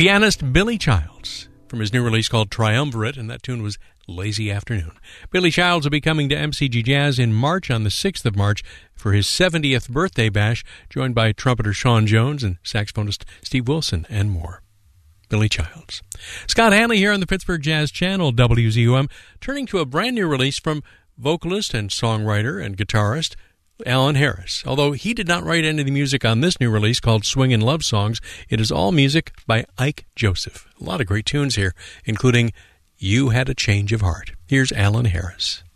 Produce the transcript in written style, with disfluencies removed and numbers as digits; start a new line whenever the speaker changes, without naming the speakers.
pianist Billy Childs from his new release called Triumvirate, and that tune was Lazy Afternoon. Billy Childs will be coming to MCG Jazz in March, on the 6th of March, for his 70th birthday bash, joined by trumpeter Sean Jones and saxophonist Steve Wilson and more. Billy Childs. Scott Hanley here on the Pittsburgh Jazz Channel, WZUM, turning to a brand new release from vocalist and songwriter and guitarist Alan Harris. Although he did not write any of the music on this new release called Swingin' Love Songs, it is all music by Ike Joseph. A lot of great tunes here, including You Had a Change of Heart. Here's Alan Harris.